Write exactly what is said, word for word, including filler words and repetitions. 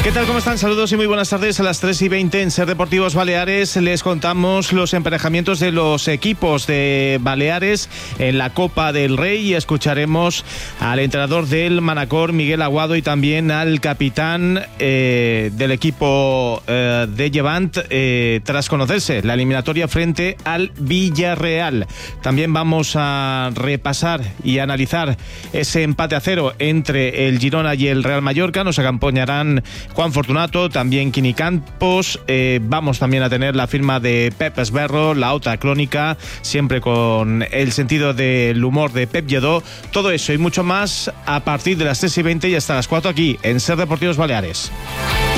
¿Qué tal? ¿Cómo están? Saludos y muy buenas tardes. A las tres y veinte en Ser Deportivos Baleares les contamos los emparejamientos de los equipos de Baleares en la Copa del Rey y escucharemos al entrenador del Manacor, Miguel Aguado, y también al capitán eh, del equipo eh, de Llevant eh, tras conocerse la eliminatoria frente al Villarreal. También vamos a repasar y analizar ese empate a cero entre el Girona y el Real Mallorca. Nos acompañarán Juan Fortunato, también Quini Campos. Eh, vamos también a tener la firma de Pep Esberro, la otra crónica, siempre con el sentido del humor de Pep Lledó. Todo eso y mucho más a partir de las tres y veinte y hasta las cuatro aquí en Ser Deportivos Baleares.